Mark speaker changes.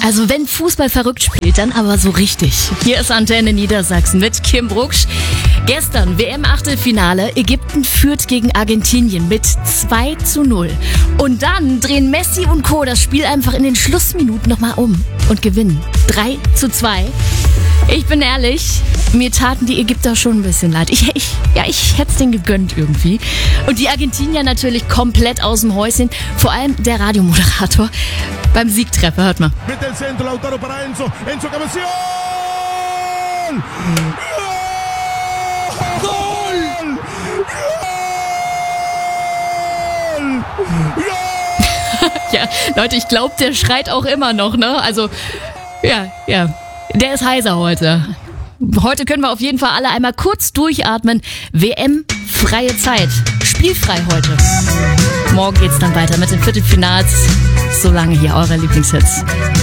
Speaker 1: Also wenn Fußball verrückt spielt, dann aber so richtig. Hier ist Antenne Niedersachsen mit Kim Brucksch. Gestern WM-Achtelfinale. Ägypten führt gegen Argentinien mit 2:0. Und dann drehen Messi und Co. das Spiel einfach in den Schlussminuten nochmal um und gewinnen 3:2. Ich bin ehrlich, mir taten die Ägypter schon ein bisschen leid. Ich hätte es denen gegönnt irgendwie. Und die Argentinier natürlich komplett aus dem Häuschen. Vor allem der Radiomoderator beim Siegtreffer. Hört mal.
Speaker 2: Mete el centro, Lautaro para Enzo. Enzo cabeceó. ¡Gol! ¡Gol!
Speaker 1: Ja, Leute, ich glaube, der schreit auch immer noch, ne? Also, ja. Der ist heiser heute. Heute können wir auf jeden Fall alle einmal kurz durchatmen. WM-freie Zeit. Spielfrei heute. Morgen geht's dann weiter mit den Viertelfinals. Solange hier eure Lieblingshits.